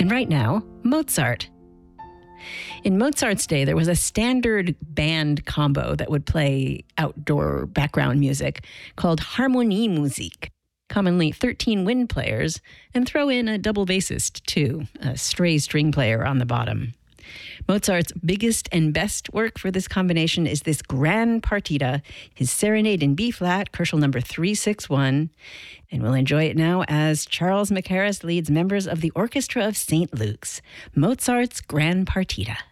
And right now, Mozart. In Mozart's day, there was a standard band combo that would play outdoor background music called Harmoniemusik, commonly 13 wind players, and throw in a double bassist, too, a stray string player on the bottom. Mozart's biggest and best work for this combination is this Gran Partita, his Serenade in B-flat, Koelschel number 361, and we'll enjoy it now as Charles Mackerras leads members of the Orchestra of St. Luke's, Mozart's Gran Partita.